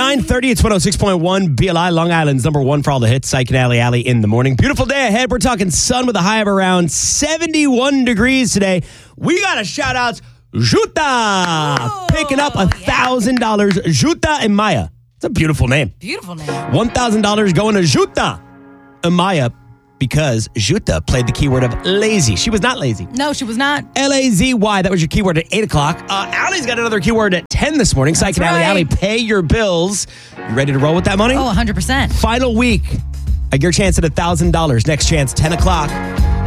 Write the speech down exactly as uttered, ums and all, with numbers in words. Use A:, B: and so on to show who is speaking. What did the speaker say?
A: nine thirty, it's one oh six point one B L I, Long Island's number one for all the hits. Psych and Alley Alley in the morning. Beautiful day ahead. We're talking sun with a high of around seventy-one degrees today. We got a shout out, Juta,
B: Ooh,
A: picking up one thousand dollars. Yeah. Juta and Maya. It's a beautiful name.
B: Beautiful name.
A: one thousand dollars going to Juta and Maya because Juta played the keyword of lazy. She was not lazy.
B: No, she was not.
A: L A Z Y. That was your keyword at eight o'clock. Uh, Allie's got another keyword at ten this morning. Psych and Alley
B: right.
A: Alley, pay your bills. You ready to roll with that money?
B: Oh, one hundred percent.
A: Final week. I get your chance at one thousand dollars. Next chance, ten o'clock.